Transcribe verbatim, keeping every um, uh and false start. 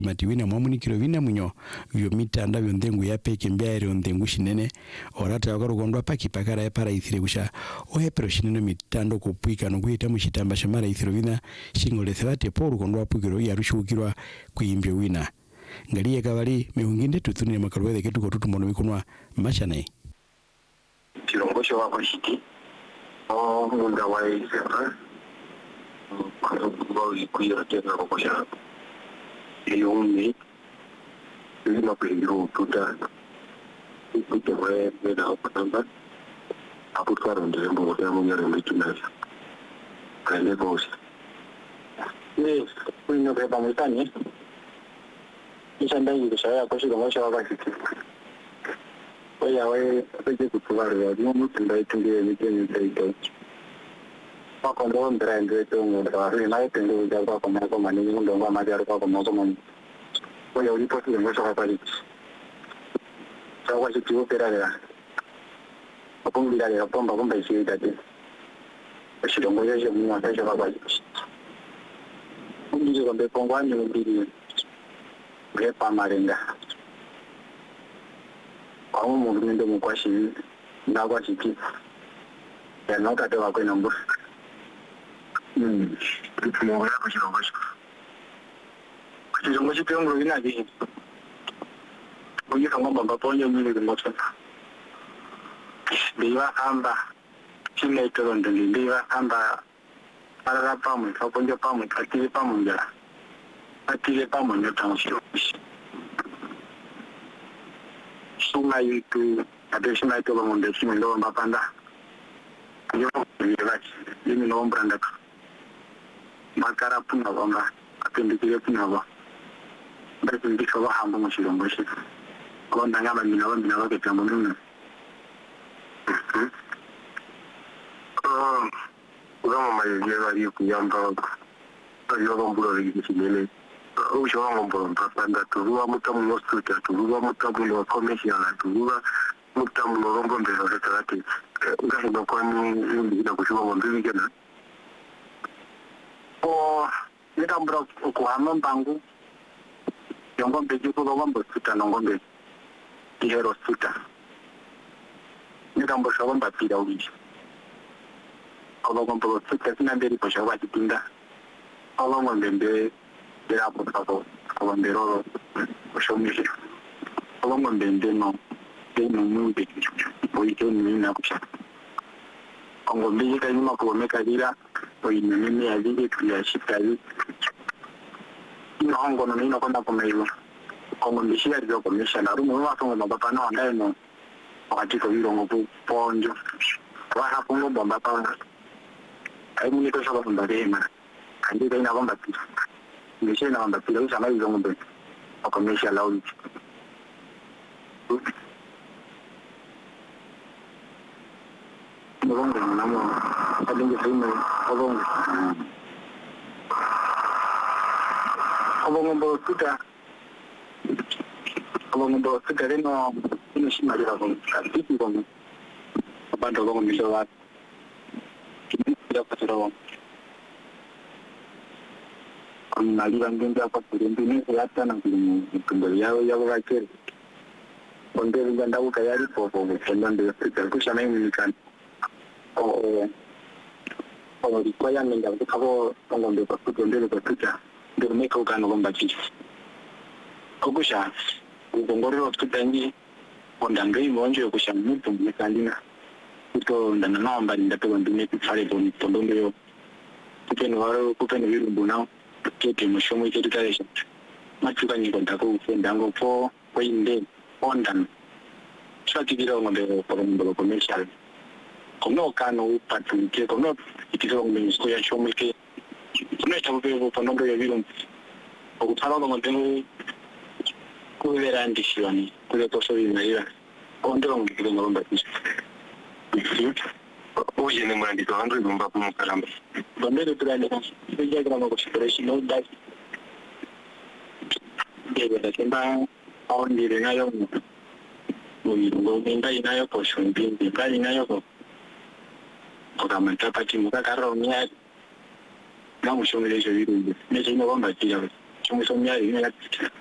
matiwina mwamunikiro vina munyo vyo mitanda vyo ndengu ya peke mbiaere ndengu shinene orata yakoro kondwa paki pakara ya para ithire kusha ohepero shinene mitando kupwika nokuita mushitamba shamara ithiro vina shingole thevate poru kondwa pukiro ya rushukirwa kuimbyo wina ngaliye kavali mihunginde tuthuni makarwele ketu kotutu mono mikunwa mashanai kilongosho wako shiki o munda wa isema kwa kubawi kuira tena kwa shaka iyo uni lima kuhiru tuta ipite mwe mena opatamba aputwaro ndembo kwa ya mungere mbitunasha kaile kosi yes kuino kwa pamitani ishandayi kushaya kwa shilongosho wako shiki oya we peke kutwaro ya diyo mutunda itungie miteni itaito wako ndo mbira ndo ito ngunda wari na itende uja kwa kwa mako manini ndo ngwa majari kwa kwa mako mani oya ulipo si ngosho kwa pali sa kwa si tiwo pera ya apong bila ya apong bakong baisi itate oshilo ngoja je mwa tasha kwa pali undizo kwa bepongwa ni mbili grepa marenga kwa umu ndo mkwashi na kwa shiki ya nota tewa kwe nambu Hmm, tumoga yako shilongoshi. Shilongoshi pia nguru ina di. Uji kama bamba ponyo mimi kumoto. Biwa amba chile ito ndili biwa amba para pamu, kaponjo pamu, katile pamu njala. Katile pamu nyota shilongoshi. Sunga yitu adeshina ito bamonde chimi ndo mbapanda. Yo yerachi, yimi no mbrandaka. Makara puna bamba atendekile puna ba basi ndiko bahambo mu shilongoshi ko ndanga mina ba mina ba ke tambo nuna oh ugama mayeje bari kuyamba yo ngombulo ligishimele o shoro ngombulo mpasanda turuwa mutamu no stuta turuwa mutamu no commercial turuwa mutamu no rombo mbero retarati ngaho kwa ni ina kushuwa ngombe gena o nitambura okuhama mbangu yongombe juko ngombe suta ngombe ihero suta nitambura ngombe pira ulishi ngombe suta sinamberi kwa shawa kitinda ngombe mbe ya hapo hapo ngombe roro ushomishi ngombe ndeno ndeno mumbe boito ni na kusha ngombe yika nyuma kuomeka dira oine mimi alije tuyashikali inongo no nino kwenda kumeiwa kongo mbishia ndio komesha na rumo watu ngo baba na wandaye no wakati ko birongo ku ponjo wa hapo ngo bomba pa ai muni ko shaba ndarema kandi dai na bomba pi mbishia na bomba pi usama hizo ngombe komesha lauli Ngongo na mo alinge simo obongo obongo bo tuta obongo bo tuta reno ino shima dira ko tiki ko bando ko mi so wat kida ko tro on nali bangenda ko turimbi ni yata na kumu kumbali yao yao ga kere onde nganda ko tayari ko ko ndande ko shana ni kan o o rikwaya nenda kabo ngombe kwa kutondele kwa tuta ndio meka ukano ngomba chifu kokusha ubongorero tutangi ondangai monjo kusha mtu mekandina kuto ndana naomba ndapewa ndime pale boni tondonde yo kuteni waro kuteni virumbu nao kete mushomo ite tutalesha machuka ni kontako usendango po kwa inde ondan chatikira ngombe kwa ngombe commercial kono kano upatuke kono itizo ngombe ya shomike kono itabupe ponondo ya virumbu okutala ngombe kubera ndishiyani kule toso bimarira ondero ngikire ngombe oje ne mwana ndito andro ngomba ku karamba bondere turane bijya grama ko separation no dai debe da kemba ondire nayo ngo ngenda inayo ko shombi ngenda inayo ko okamata pati mukakaro nya na mushomile je biru ne je ngomba tiya somya ine